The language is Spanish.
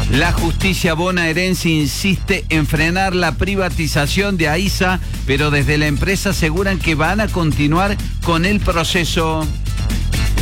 La justicia bonaerense insiste en frenar la privatización de AISA, pero desde la empresa aseguran que van a continuar con el proceso.